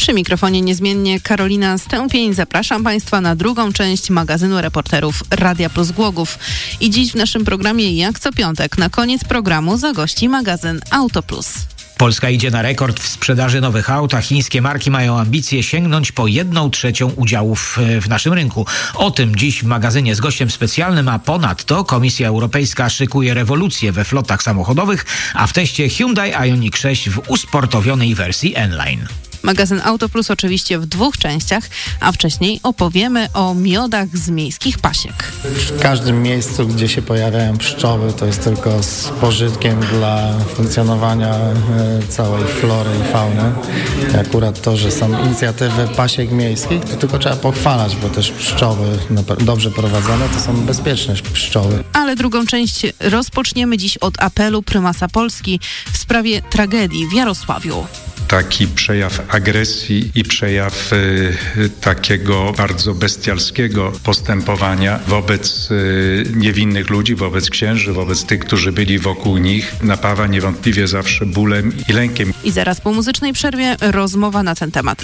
Przy mikrofonie niezmiennie Karolina Stępień. Zapraszam Państwa na drugą część magazynu reporterów Radia Plus Głogów. I dziś w naszym programie, jak co piątek, na koniec programu zagości magazyn Auto Plus. Polska idzie na rekord w sprzedaży nowych aut, a chińskie marki mają ambicje sięgnąć po 1/3 udziałów w naszym rynku. O tym dziś w magazynie z gościem specjalnym, a ponadto Komisja Europejska szykuje rewolucję we flotach samochodowych, a w teście Hyundai Ioniq 6 w usportowionej wersji N-Line. Magazyn Auto Plus oczywiście w dwóch częściach, a wcześniej opowiemy o miodach z miejskich pasiek. W każdym miejscu, gdzie się pojawiają pszczoły, to jest tylko z pożytkiem dla funkcjonowania całej flory i fauny. I akurat to, że są inicjatywy pasiek miejskich, to tylko trzeba pochwalać, bo też pszczoły dobrze prowadzone to są bezpieczne pszczoły. Ale drugą część rozpoczniemy dziś od apelu prymasa Polski w sprawie tragedii w Jarosławiu. Taki przejaw agresji i przejaw takiego bardzo bestialskiego postępowania wobec niewinnych ludzi, wobec księży, wobec tych, którzy byli wokół nich, napawa niewątpliwie zawsze bólem i lękiem. I zaraz po muzycznej przerwie rozmowa na ten temat